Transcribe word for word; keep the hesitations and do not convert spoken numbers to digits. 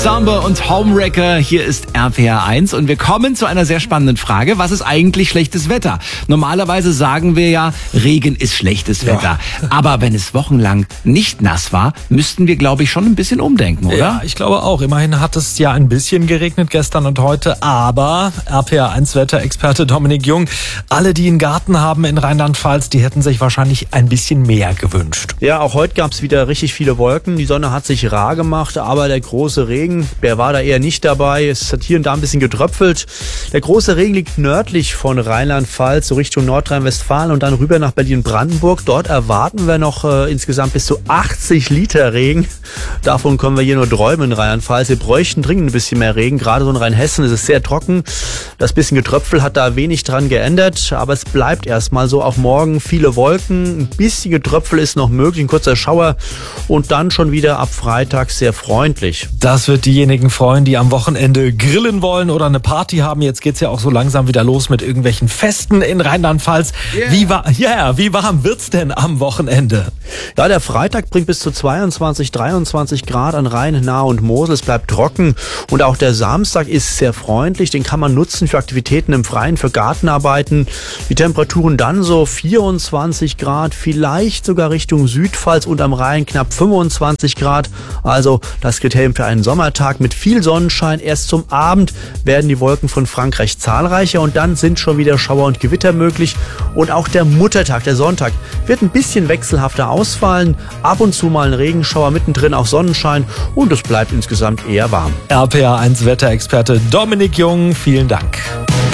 Samba und Homewrecker, hier ist R P R eins und wir kommen zu einer sehr spannenden Frage. Was ist eigentlich schlechtes Wetter? Normalerweise sagen wir ja, Regen ist schlechtes Wetter. Ja. Aber wenn es wochenlang nicht nass war, müssten wir, glaube ich, schon ein bisschen umdenken, oder? Ja, ich glaube auch. Immerhin hat es ja ein bisschen geregnet gestern und heute, aber R P R eins Wetterexperte Dominik Jung, alle, die einen Garten haben in Rheinland-Pfalz, die hätten sich wahrscheinlich ein bisschen mehr gewünscht. Ja, auch heute gab es wieder richtig viele Wolken. Die Sonne hat sich rar gemacht, aber der große Regen, der war da eher nicht dabei. Es hat hier und da ein bisschen getröpfelt. Der große Regen liegt nördlich von Rheinland-Pfalz, so Richtung Nordrhein-Westfalen und dann rüber nach Berlin-Brandenburg. Dort erwarten wir noch äh, insgesamt bis zu achtzig Liter Regen. Davon können wir hier nur träumen in Rheinland-Pfalz. Wir bräuchten dringend ein bisschen mehr Regen. Gerade so in Rheinhessen ist es sehr trocken. Das bisschen Getröpfel hat da wenig dran geändert, aber es bleibt erstmal so. Auch morgen viele Wolken, ein bisschen Getröpfel ist noch möglich, ein kurzer Schauer und dann schon wieder ab Freitag sehr freundlich. Das wird diejenigen freuen, die am Wochenende grillen wollen oder eine Party haben. Jetzt geht's ja auch so langsam wieder los mit irgendwelchen Festen in Rheinland-Pfalz. Yeah. Wie, wa- yeah, wie warm wird's denn am Wochenende? Ja, der Freitag bringt bis zu zweiundzwanzig, dreiundzwanzig Grad an Rhein, Nahe und Mosel. Es bleibt trocken und auch der Samstag ist sehr freundlich. Den kann man nutzen für Aktivitäten im Freien, für Gartenarbeiten. Die Temperaturen dann so vierundzwanzig Grad, vielleicht sogar Richtung Südpfalz und am Rhein knapp fünfundzwanzig Grad. Also das Kriterium für einen Sommertag mit viel Sonnenschein. Erst zum Abend werden die Wolken von Frankreich zahlreicher und dann sind schon wieder Schauer und Gewitter möglich. Und auch der Muttertag, der Sonntag, wird ein bisschen wechselhafter ausfallen. Ab und zu mal ein Regenschauer, mittendrin auch Sonnenschein und es bleibt insgesamt eher warm. R P R eins Wetterexperte Dominik Jung, vielen Dank.